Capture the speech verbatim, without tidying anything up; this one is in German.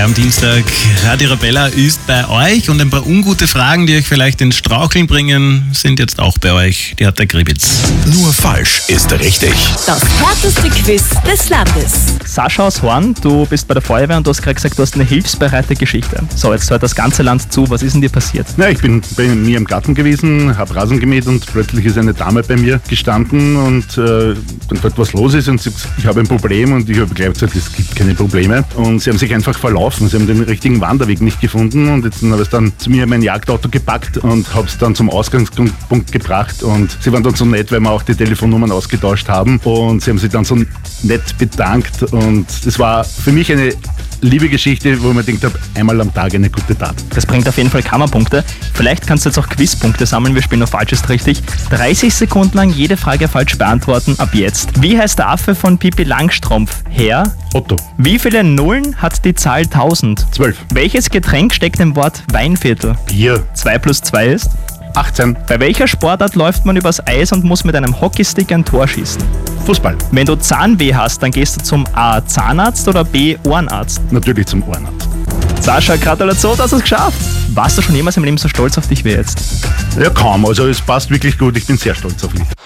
Hi am Dienstag. Radio Arabella ist bei euch und ein paar ungute Fragen, die euch vielleicht ins Straucheln bringen, sind jetzt auch bei euch. Die hat der Gribitz. Nur falsch ist richtig. Das härteste Quiz des Landes. Sascha aus Horn, du bist bei der Feuerwehr und du hast gerade gesagt, du hast eine hilfsbereite Geschichte. So, jetzt hört das ganze Land zu. Was ist denn dir passiert? Ja, ich bin bei mir im Garten gewesen, habe Rasen gemäht und plötzlich ist eine Dame bei mir gestanden und äh, dann gefragt, was los ist, und sie hat gesagt, ich habe ein Problem, und ich habe gleich gesagt, es gibt keine Probleme, und sie haben sich einfach verlaufen, sie haben den richtigen Wanderweg nicht gefunden, und jetzt habe ich dann zu mir mein Jagdauto gepackt und habe es dann zum Ausgangspunkt gebracht, und sie waren dann so nett, weil wir auch die Telefonnummern ausgetauscht haben, und sie haben sich dann so nett bedankt, und es war für mich eine liebe Geschichte, wo ich mir gedacht habe, einmal am Tag eine gute Tat. Das bringt auf jeden Fall Kammerpunkte. Vielleicht kannst du jetzt auch Quizpunkte sammeln. Wir spielen nur falsch ist richtig. dreißig Sekunden lang jede Frage falsch beantworten ab jetzt. Wie heißt der Affe von Pippi Langstrumpf? Herr? Otto. Wie viele Nullen hat die Zahl tausend? Zwölf. Welches Getränk steckt im Wort Weinviertel? Bier. zwei plus zwei ist? achtzehn. Bei welcher Sportart läuft man übers Eis und muss mit einem Hockeystick ein Tor schießen? Fußball. Wenn du Zahnweh hast, dann gehst du zum A. Zahnarzt oder B. Ohrenarzt? Natürlich zum Ohrenarzt. Sascha, Gratulation, dass du es geschafft. Warst du schon jemals im Leben so stolz auf dich wie jetzt? Ja, kaum. Also es passt wirklich gut. Ich bin sehr stolz auf mich.